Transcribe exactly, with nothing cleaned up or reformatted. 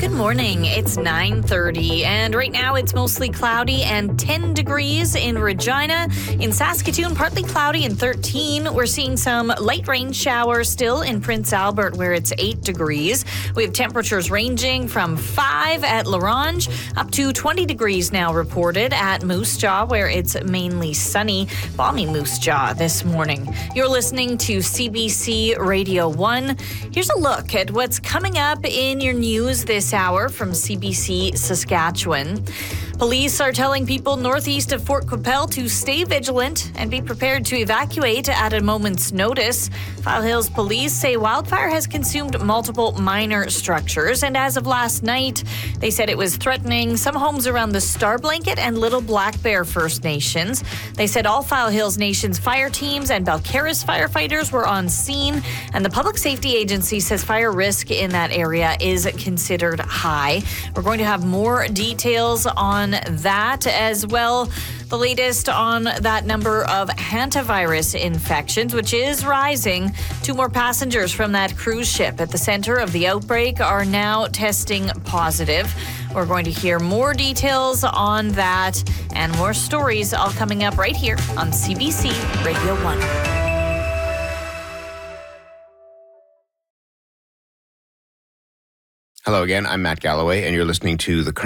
Good morning. It's nine thirty, and right now it's mostly cloudy and ten degrees in Regina. In Saskatoon, partly cloudy and thirteen. We're seeing some light rain showers still in Prince Albert, where it's eight degrees. We have temperatures ranging from five at La Ronge up to twenty degrees now reported at Moose Jaw, where it's mainly sunny. Balmy Moose Jaw this morning. You're listening to C B C Radio one. Here's a look at what's coming up in your news this hour from C B C Saskatchewan. Police are telling people northeast of Fort Qu'Appelle to stay vigilant and be prepared to evacuate at a moment's notice. File Hills police say wildfire has consumed multiple minor structures, and as of last night, they said it was threatening some homes around the Star Blanket and Little Black Bear First Nations. They said all File Hills Nation's fire teams and Balcarres firefighters were on scene, and the Public Safety Agency says fire risk in that area is considered high. We're going to have more details on that as well. The latest on that number of hantavirus infections, which is rising. Two more passengers from that cruise ship at the center of the outbreak are now testing positive. We're going to hear more details on that and more stories all coming up right here on C B C Radio one. Hello again, I'm Matt Galloway, and you're listening to the